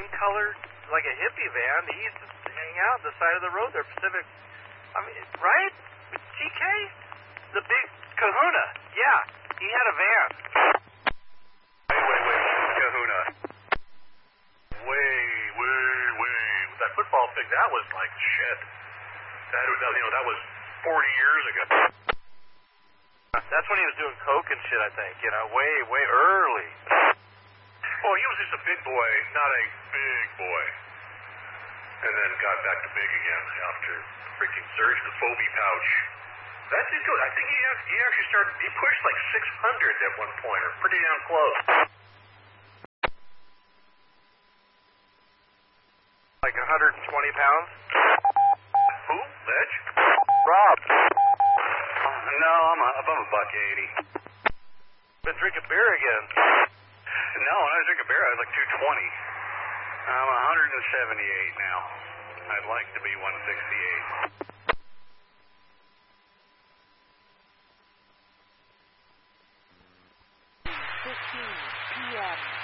colored, like a hippie van. He used to hang out on the side of the road there, Pacific. I mean, right? TK? The big kahuna. Yeah, he had a van. Wait. Kahuna. Way. That football thing, that was like shit. That was 40 years ago. That's when he was doing coke and shit, I think. Way early. Oh, he was just a big boy, not a big boy. And then got back to big again after freaking surgery, the Phobie pouch. That did good. I think he actually he pushed like 600 at one point, or pretty damn close. Like 120 pounds? Who? Ledge? Rob. No, I'm above $1.80. Been drinking beer again. No, when I was drinking beer, I was like 220. I'm 178 now. I'd like to be 168. 15 p.m.